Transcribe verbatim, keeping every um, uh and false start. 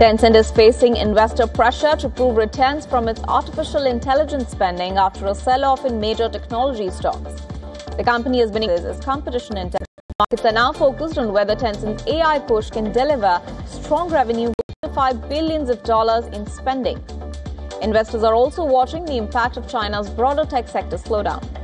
Tencent is facing investor pressure to prove returns from its artificial intelligence spending after a sell-off in major technology stocks. The company has been increasing its competition in tech. Markets are now focused on whether Tencent's A I push can deliver strong revenue with five billions of dollars in spending. Investors are also watching the impact of China's broader tech sector slowdown.